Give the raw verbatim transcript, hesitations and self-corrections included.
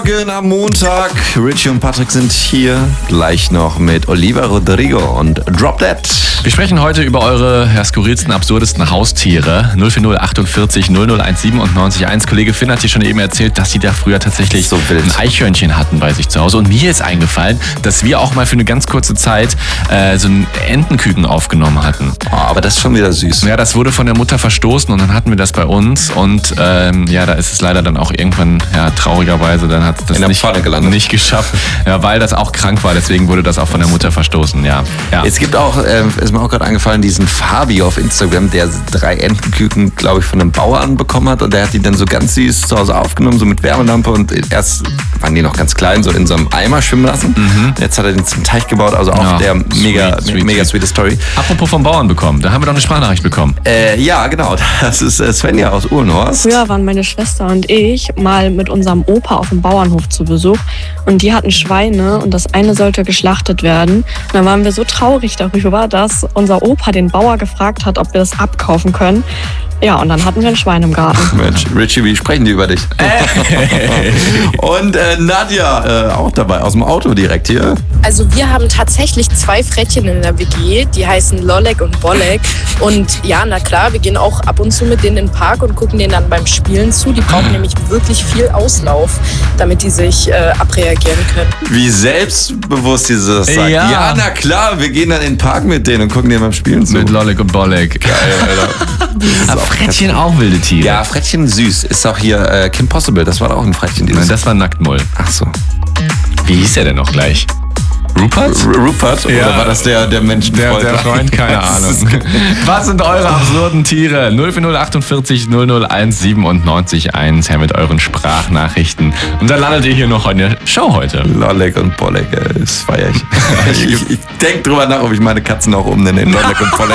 Morgen am Montag. Richie und Patrick sind hier. Gleich noch mit Oliver Rodrigo und Drop That. Wir sprechen heute über eure ja, skurrilsten, absurdesten Haustiere. null vier null achtundvierzig null null eins neun sieben eins. Kollege Finn hat dir schon eben erzählt, dass sie da früher tatsächlich so wild. ein Eichhörnchen hatten bei sich zu Hause. Und mir ist eingefallen, dass wir auch mal für eine ganz kurze Zeit äh, so einen Entenküken aufgenommen hatten. Oh, aber das ist schon wieder süß. Ja, das wurde von der Mutter verstoßen und dann hatten wir das bei uns. Und ähm, ja, da ist es leider dann auch irgendwann, ja, traurigerweise, dann hat es das In der nicht, Pfanne gelandet. nicht geschafft. Ja, weil das auch krank war, deswegen wurde das auch von der Mutter verstoßen. Ja, ja. Es gibt auch, äh, ist mir auch gerade eingefallen, diesen Fabi auf Instagram, der drei Entenküken, glaube ich, von einem Bauern bekommen hat. Und der hat die dann so ganz süß zu Hause aufgenommen, so mit Wärmelampe. Und erst waren die noch ganz klein, so in so einem Eimer schwimmen lassen. Mhm. Jetzt hat er den zum Teich gebaut, also auch Ja, der mega, sweet, sweet, mega sweet. sweete Story. Apropos vom Bauern bekommen, da haben wir doch eine Sprachnachricht bekommen. Äh, ja, genau, das ist äh, Svenja aus Uhlenhorst. Früher waren meine Schwester und ich mal mit unserem Opa auf dem Bauernhof zu Besuch und die hatten Schweine und das eine sollte geschlachtet werden. Und dann waren wir so traurig darüber, dass unser Opa den Bauer gefragt hat, ob wir das abkaufen können. Ja, und dann hatten wir ein Schwein im Garten. Mensch, Richie, wie sprechen die über dich? Hey. Und äh, Nadja, äh, auch dabei, aus dem Auto direkt hier. Also wir haben tatsächlich zwei Frettchen in der W G, die heißen Lollek und Bollek. Und ja, na klar, wir gehen auch ab und zu mit denen in den Park und gucken denen dann beim Spielen zu. Die brauchen nämlich wirklich viel Auslauf, damit die sich äh, abreagieren können. Wie selbstbewusst sie das sagt. Ja. Ja, na klar, wir gehen dann in den Park mit denen und gucken denen beim Spielen zu. Mit Lollek und Bollek. Geil, Alter. Aber Frettchen auch wilde Tiere. Ja, Frettchen süß. Ist auch hier äh, Kim Possible, das war doch auch ein Frettchen. Nein, Dieses. das war Nacktmull. Ach so. Wie hieß der denn noch gleich? Rupert? R- Rupert? Ja. Oder war das der, der Menschenfreund? Der, der Freund, keine Ahnung. Was sind eure absurden Tiere? null vier null achtundvierzig null null eins siebenundneunzig eins. Her mit euren Sprachnachrichten. Und dann landet ihr hier noch in der Show heute. Lollek und Bollek, äh, das feier ich. ich. Ich, ich denk drüber nach, ob ich meine Katzen auch umnenne in Lollek und Bollek.